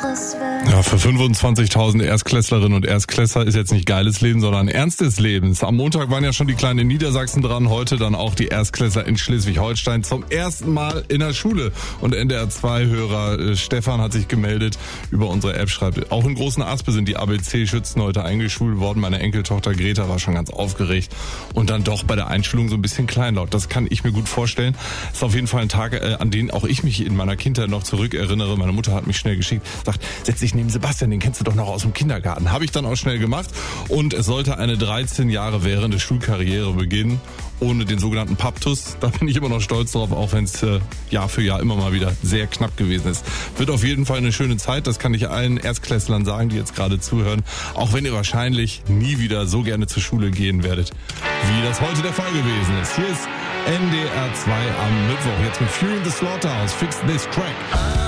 anderes wird. Ja, für 25.000 Erstklässlerinnen und Erstklässler ist jetzt nicht geiles Leben, sondern Ernst des Lebens. Am Montag waren ja schon die Kleinen in Niedersachsen dran, heute dann auch die Erstklässler in Schleswig-Holstein zum ersten Mal in der Schule. Und NDR2-Hörer Stefan hat sich gemeldet über unsere App, schreibt, auch in Großen Aspe sind die ABC-Schützen heute eingeschult worden. Meine Enkeltochter Greta war schon ganz aufgeregt und dann doch bei der Einschulung so ein bisschen kleinlaut. Das kann ich mir gut vorstellen. Das ist auf jeden Fall ein Tag, an den auch ich mich in meiner Kindheit noch zurückerinnere. Meine Mutter hat mich schnell geschickt, sagt, setz dich neben Sebastian, den kennst du doch noch aus dem Kindergarten. Habe ich dann auch schnell gemacht und es sollte eine 13 Jahre währende Schulkarriere beginnen, ohne den sogenannten Paptus. Da bin ich immer noch stolz drauf, auch wenn es Jahr für Jahr immer mal wieder sehr knapp gewesen ist. Wird auf jeden Fall eine schöne Zeit, das kann ich allen Erstklässlern sagen, die jetzt gerade zuhören, auch wenn ihr wahrscheinlich nie wieder so gerne zur Schule gehen werdet, wie das heute der Fall gewesen ist. Hier ist NDR 2 am Mittwoch, jetzt mit Fury in the Slaughterhouse, Fix This Track.